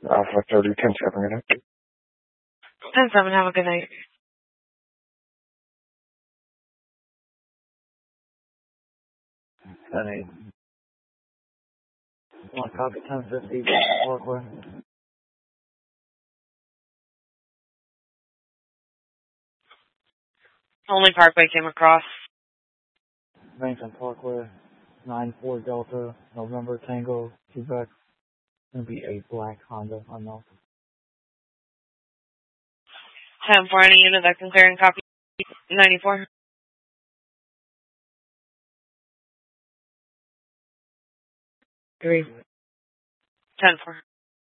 Alpha 30, 10-7, good night. 10-7, have a good night. Sunny. One copy, 1050, Parkway. Only Parkway came across. Bankton Parkway, 9-4 Delta, November Tango, Quebec. Gonna be a black Honda unknown. 10-4, any unit that can clear and copy 94. 3. 10-4.